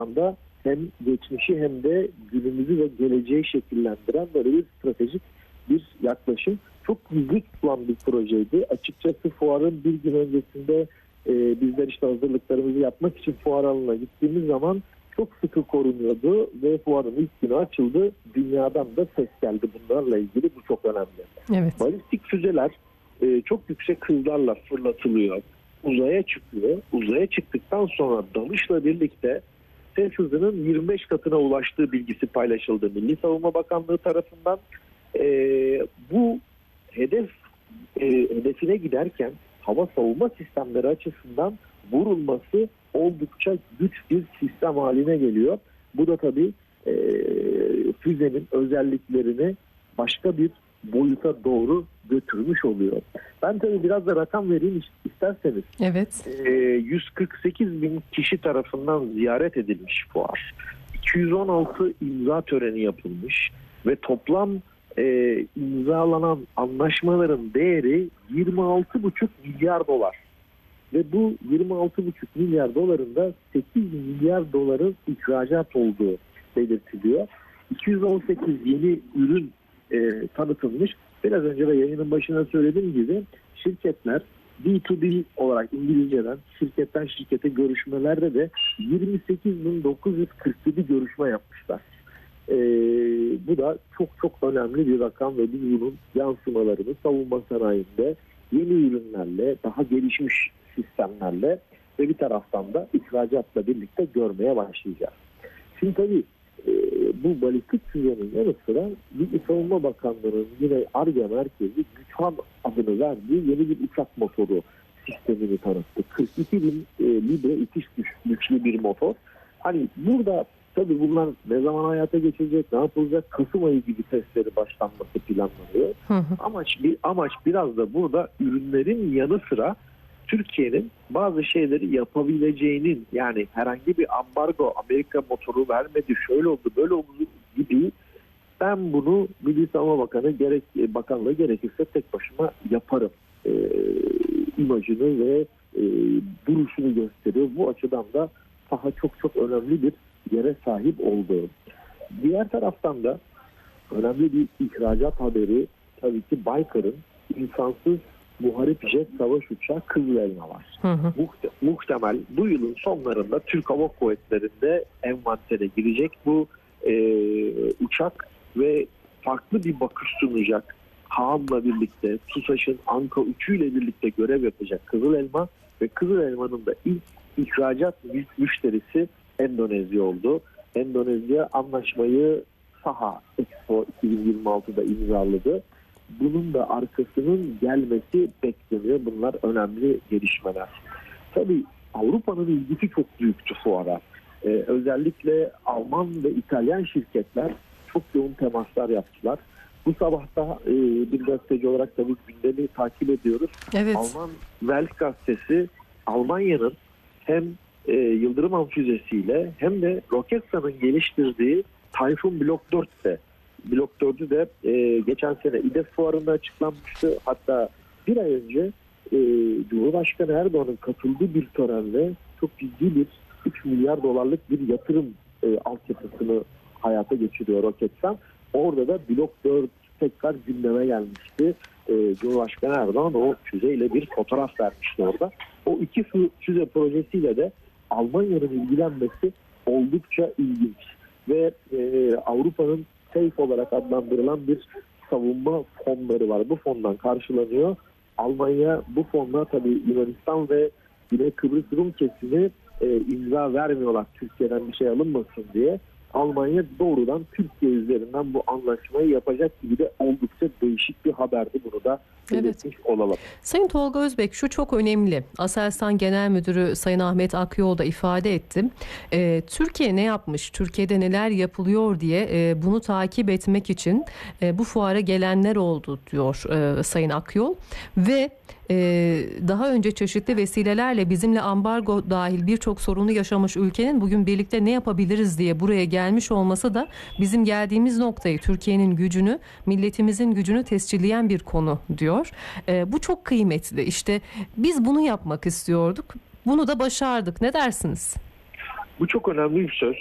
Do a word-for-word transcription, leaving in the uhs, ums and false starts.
anda hem geçmişi hem de günümüzü ve geleceği şekillendiren böyle bir stratejik bir yaklaşım. Çok ilgi tutulan bir projeydi. Açıkçası fuarın bir gün öncesinde e, bizler işte hazırlıklarımızı yapmak için fuar alanına gittiğimiz zaman çok sıkı korunuyordu ve fuarın ilk günü açıldı. Dünyadan da ses geldi bunlarla ilgili. Bu çok önemli. Evet. Balistik füzeler e, çok yüksek hızlarla fırlatılıyor. Uzaya çıkıyor. Uzaya çıktıktan sonra dalışla birlikte ses hızının yirmi beş katına ulaştığı bilgisi paylaşıldı Milli Savunma Bakanlığı tarafından. E, bu hedef e, hedefine giderken hava savunma sistemleri açısından vurulması oldukça güç bir sistem haline geliyor. Bu da tabii e, füzenin özelliklerini başka bir boyuta doğru götürmüş oluyor. Ben tabii biraz da rakam vereyim isterseniz. Evet. E, yüz kırk sekiz bin kişi tarafından ziyaret edilmiş fuar. iki yüz on altı imza töreni yapılmış ve toplam e, imzalanan anlaşmaların değeri yirmi altı buçuk milyar dolar. Ve bu yirmi altı buçuk milyar doların da sekiz milyar doların ihracat olduğu belirtiliyor. iki yüz on sekiz yeni ürün e, tanıtılmış. Biraz önce de yayının başına söylediğim gibi şirketler B to B olarak İngilizceden şirketten şirkete görüşmelerde de yirmi sekiz bin dokuz yüz kırk yedi görüşme yapmışlar. E, bu da çok çok önemli bir rakam ve biz bunun yansımalarını savunma sanayinde yeni ürünlerle, daha gelişmiş sistemlerle ve bir taraftan da ihracatla birlikte görmeye başlayacağız. Şimdi tabii e, bu balistik füzenin yanı sıra Milli Savunma Bakanlığı'nın yine Ar-Ge merkezi Güçhan adını verdiği yeni bir uçak motoru sistemini tanıttı. kırk iki bin e, libre itiş güç, güçlü bir motor. Hani burada tabii bunlar ne zaman hayata geçirecek, ne yapılacak? Kasım ayı gibi testleri başlanması planlanıyor. Hı hı. Amaç, bir, amaç biraz da burada ürünlerin yanı sıra Türkiye'nin bazı şeyleri yapabileceğinin, yani herhangi bir ambargo, Amerika motoru vermedi, şöyle oldu, böyle oldu gibi, ben bunu Milli Savunma Bakanı gerek bakanlığı gerekirse tek başıma yaparım e, imajını ve e, duruşunu gösteriyor. Bu açıdan da daha çok çok önemli bir yere sahip olduğu. Diğer taraftan da önemli bir ihracat haberi tabii ki Baykar'ın insansız muharip jet savaş uçağı Kızıl Elma var. Hı hı. Muhtemel bu yılın sonlarında Türk Hava Kuvvetleri'nde envantere girecek bu e, uçak ve farklı bir bakış sunacak. Kaan'la birlikte, TUSAŞ'ın Anka üçüyle birlikte görev yapacak Kızıl Elma ve Kızıl Elma'nın da ilk ihracat müşterisi Endonezya oldu. Endonezya anlaşmayı Saha Expo iki bin yirmi altıda imzaladı. Bunun da arkasının gelmesi bekleniyor. Bunlar önemli gelişmeler. Tabii Avrupa'nın ilgisi çok büyüktü fuara. Ee, özellikle Alman ve İtalyan şirketler çok yoğun temaslar yaptılar. Bu sabah da e, bir gazeteci olarak tabii gündemi takip ediyoruz. Evet. Alman Welt gazetesi Almanya'nın hem e, Yıldırım Han füzesiyle hem de Roketsan'ın geliştirdiği Tayfun Blok dörtte Blok dördü de e, geçen sene İDEF fuarında açıklanmıştı. Hatta bir ay önce e, Cumhurbaşkanı Erdoğan'ın katıldığı bir törenle çok ciddi bir üç milyar dolarlık bir yatırım e, altyapısını hayata geçiriyor Roketsan. Orada da Blok dört tekrar gündeme gelmişti. E, Cumhurbaşkanı Erdoğan o füzeyle bir fotoğraf vermişti orada. O iki füze projesiyle de Almanya'nın ilgilenmesi oldukça ilginç. Ve e, Avrupa'nın SAFE olarak adlandırılan bir savunma fonları var. Bu fondan karşılanıyor. Almanya bu fonla tabii Yunanistan ve Güney Kıbrıs Rum kesimi e, imza vermiyorlar Türkiye'den bir şey alınmasın diye. Almanya doğrudan Türkiye üzerinden bu anlaşmayı yapacak gibi de oldukça değişik bir haberdi. Bunu da belirtmiş evet. olalım. Sayın Tolga Özbek, şu çok önemli. Aselsan Genel Müdürü Sayın Ahmet Akyol da ifade etti. Ee, Türkiye ne yapmış, Türkiye'de neler yapılıyor diye e, bunu takip etmek için e, bu fuara gelenler oldu diyor e, Sayın Akyol. Ve e, daha önce çeşitli vesilelerle bizimle ambargo dahil birçok sorunu yaşamış ülkenin bugün birlikte ne yapabiliriz diye buraya gelmiş olması da bizim geldiğimiz noktayı, Türkiye'nin gücünü, milletimizin gücünü tescilleyen bir konu diyor. E, bu çok kıymetli. İşte biz bunu yapmak istiyorduk. Bunu da başardık. Ne dersiniz? Bu çok önemli bir söz.